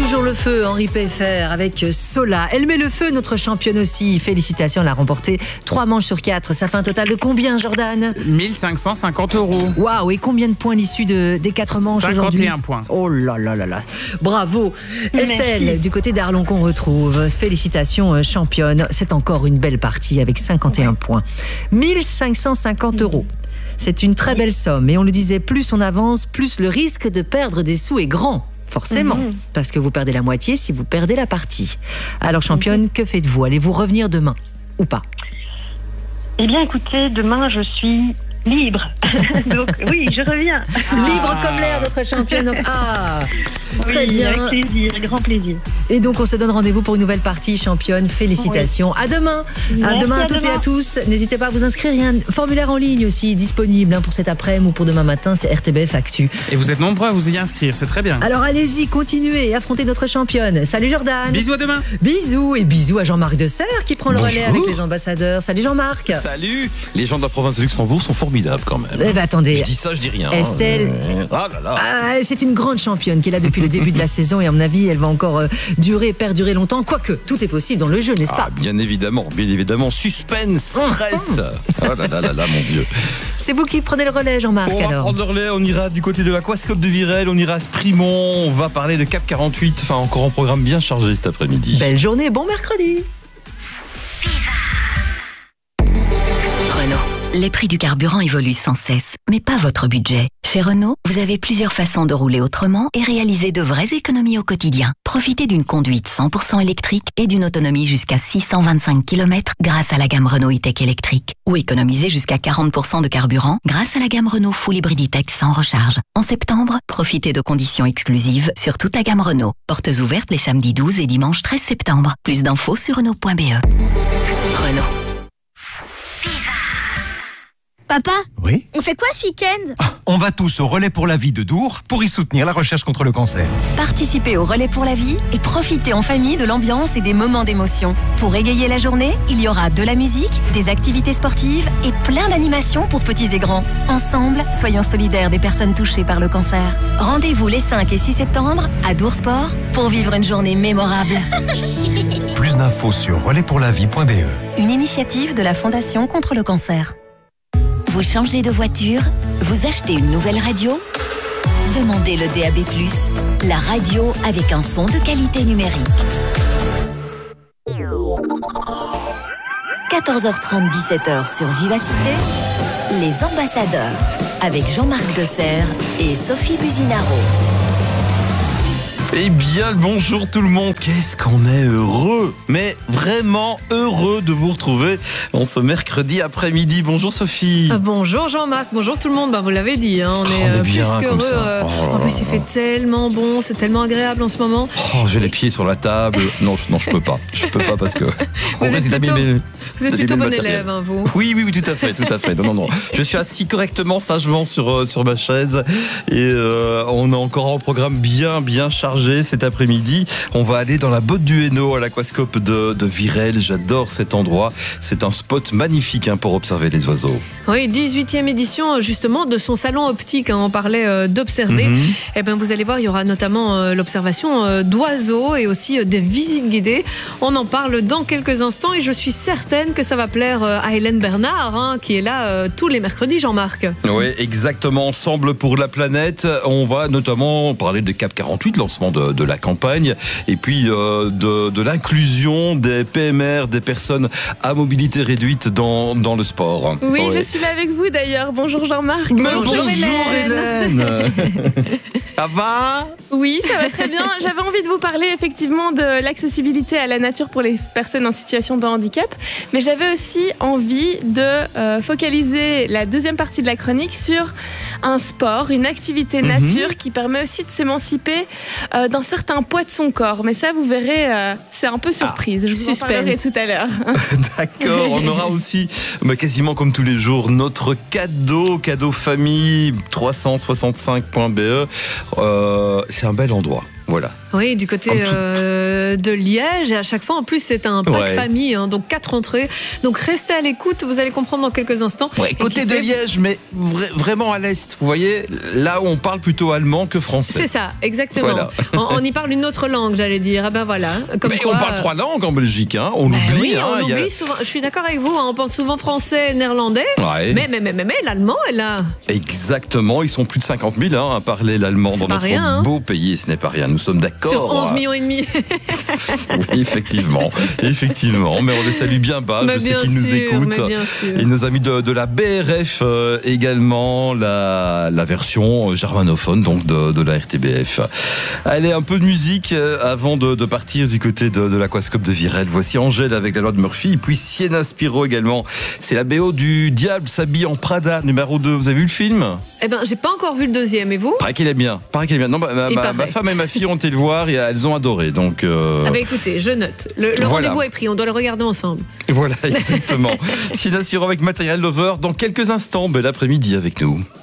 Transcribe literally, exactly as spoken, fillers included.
toujours le feu, Henri Peffer avec Sola. Elle met le feu, notre championne aussi. Félicitations, elle a remporté trois manches sur quatre. Ça fait un total de combien, Jordan? mille cinq cent cinquante euros. Waouh, et combien de points l'issue de, des quatre manches aujourd'hui? cinquante et un points. Oh là là là là. Bravo. Merci. Estelle, du côté d'Arlon qu'on retrouve. Félicitations, championne. C'est encore une belle partie avec cinquante et un points. mille cinq cent cinquante euros. C'est une très belle somme. Et on le disait, plus on avance, plus le risque de perdre des sous est grand. Forcément, mmh. parce que vous perdez la moitié si vous perdez la partie. Alors championne, mmh. que faites-vous? Allez-vous revenir demain ou pas? Eh bien écoutez, demain je suis libre. Donc oui, je reviens. Ah. Libre comme l'air, notre championne. Donc, ah, très oui, bien. Avec plaisir, grand plaisir. Et donc on se donne rendez-vous pour une nouvelle partie, championne. Félicitations. Oui. À demain. À demain à, à toutes demain. Et à tous. N'hésitez pas à vous inscrire. Il y a un formulaire en ligne aussi disponible hein, pour cet après-midi ou pour demain matin. C'est R T B F Actu. Et vous êtes nombreux à vous y inscrire. C'est très bien. Alors allez-y, continuez et affrontez notre championne. Salut Jordan. Bisous à demain. Bisous et bisous à Jean-Marc Desserre qui prend le Bonjour. relais avec les ambassadeurs. Salut Jean-Marc. Salut. Les gens de la province de Luxembourg sont formidables quand même. Eh ben, attendez. Je dis ça, je dis rien. Estelle, ah là là. Ah, c'est une grande championne qui est là depuis le début de la saison et à mon avis, elle va encore euh, durer, perdurer longtemps. Quoique, tout est possible dans le jeu, n'est-ce pas? Ah, bien évidemment, bien évidemment. Suspense, stress. Oh là là là là, mon Dieu. C'est vous qui prenez le relais, Jean-Marc, on alors? On va prendre le relais, on ira du côté de l'Aquascope de Virel, on ira à Sprimont, on va parler de Cap quarante-huit. Enfin, encore un programme bien chargé cet après-midi. Belle journée, bon mercredi. Les prix du carburant évoluent sans cesse, mais pas votre budget. Chez Renault, vous avez plusieurs façons de rouler autrement et réaliser de vraies économies au quotidien. Profitez d'une conduite cent pour cent électrique et d'une autonomie jusqu'à six cent vingt-cinq kilomètres grâce à la gamme Renault E-Tech électrique. Ou économisez jusqu'à quarante pour cent de carburant grâce à la gamme Renault Full Hybrid E-Tech sans recharge. En septembre, profitez de conditions exclusives sur toute la gamme Renault. Portes ouvertes les samedis douze et dimanche treize septembre. Plus d'infos sur Renault point B E. Renault. Papa, oui, on fait quoi ce week-end? ah, On va tous au Relais pour la vie de Dour pour y soutenir la recherche contre le cancer. Participez au Relais pour la vie et profitez en famille de l'ambiance et des moments d'émotion. Pour égayer la journée, il y aura de la musique, des activités sportives et plein d'animations pour petits et grands. Ensemble, soyons solidaires des personnes touchées par le cancer. Rendez-vous les cinq et six septembre à Dour Sport pour vivre une journée mémorable. Plus d'infos sur relais pour la vie point B E. Une initiative de la Fondation contre le cancer. Vous changez de voiture? Vous achetez une nouvelle radio? Demandez le D A B plus, la radio avec un son de qualité numérique. quatorze heures trente, dix-sept heures sur Vivacité, les ambassadeurs avec Jean-Marc Desserre et Sophie Businaro. Eh bien, bonjour tout le monde, qu'est-ce qu'on est heureux, mais vraiment heureux de vous retrouver en ce mercredi après-midi. Bonjour Sophie. Ah, bonjour Jean-Marc, bonjour tout le monde, bah, vous l'avez dit, hein, on, oh, est, on est euh, bien plus qu'heureux. Euh, oh en plus il fait tellement bon, c'est tellement agréable en ce moment. Oh, j'ai les pieds sur la table, non, non je peux pas, je peux pas parce que... Vous êtes vrai, plutôt, mes, vous êtes plutôt bon élève, hein, vous. Oui, oui, oui, tout à fait, tout à fait. Non, non, non, je suis assis correctement, sagement sur, sur ma chaise et euh, on a encore un programme bien, bien chargé cet après-midi. On va aller dans la botte du Hainaut à l'Aquascope de, de Virel. J'adore cet endroit. C'est un spot magnifique hein, pour observer les oiseaux. Oui, dix-huitième édition justement de son salon optique. Hein, on parlait euh, d'observer. Mm-hmm. Eh ben, vous allez voir, il y aura notamment euh, l'observation euh, d'oiseaux et aussi euh, des visites guidées. On en parle dans quelques instants et je suis certaine que ça va plaire euh, à Hélène Bernard hein, qui est là euh, tous les mercredis, Jean-Marc. Oui, exactement. Ensemble pour la planète. On va notamment parler de Cap quarante-huit, lancement de, de la campagne. Et puis euh, de, de l'inclusion des P M R, des personnes à mobilité réduite dans, dans le sport. Oui, ouais. Je suis là avec vous d'ailleurs. Bonjour Jean-Marc. Bonjour, bonjour Hélène. Hélène. Ça va? Oui, ça va très bien. J'avais envie de vous parler effectivement de l'accessibilité à la nature pour les personnes en situation de handicap, mais j'avais aussi envie de euh, focaliser la deuxième partie de la chronique sur un sport, une activité nature mm-hmm. qui permet aussi de s'émanciper euh, d'un certain poids de son corps. Mais ça, vous verrez, euh, c'est un peu surprise. Ah, je vous en parlerai tout à l'heure. D'accord, on aura aussi, mais quasiment comme tous les jours, notre cadeau, cadeau famille trois cent soixante-cinq point B E. Euh, c'est un bel endroit. Voilà. Oui, du côté euh, de Liège. Et à chaque fois, en plus, c'est un pack Ouais. famille, hein, donc quatre entrées. Donc restez à l'écoute, vous allez comprendre dans quelques instants. Ouais, Et côté qui de sait, Liège, mais vra- vraiment à l'est. Vous voyez, là où on parle plutôt allemand que français. C'est ça, exactement. Voilà. on, on y parle une autre langue, j'allais dire. Ah ben voilà. Comme mais quoi, on parle euh, trois langues en Belgique, hein. On bah oublie. oui, hein, on il y a- oublie souvent. Je suis d'accord avec vous, hein, on pense souvent français, néerlandais. Ouais. Mais, mais, mais, mais, mais l'allemand est là. Exactement, ils sont plus de cinquante mille hein, à parler l'allemand C'est dans pas notre rien, hein. beau pays. Ce n'est pas rien, nous sommes d'accord. Sur onze millions et demi. Oui, effectivement, effectivement. Mais on les salue bien bas. Mais Je sais bien qu'ils nous sûr, écoutent. mais bien sûr. Et nos amis de, de la B R F euh, également, la, la version germanophone donc de, de la R T B F. Allez, un peu de musique euh, avant de, de partir du côté de, de l'aquascope de Virel. Voici Angèle avec la loi de Murphy. Puis Sienna Spiro également. C'est la B O du Diable s'habille en Prada, numéro deux. Vous avez vu le film? Eh ben, j'ai pas encore vu le deuxième, et vous? Paraît qu'il est bien. Paraît qu'il est bien. Non, ma, ma- Il ma- paraît. ma femme et ma fille ont été le voir et elles ont adoré. Donc, euh, Ah ben écoutez, je note. Le, le Voilà. rendez-vous est pris, on doit le regarder ensemble. voilà, exactement. Sienna Spiro avec Material Lover dans quelques instants. Bel après-midi avec nous.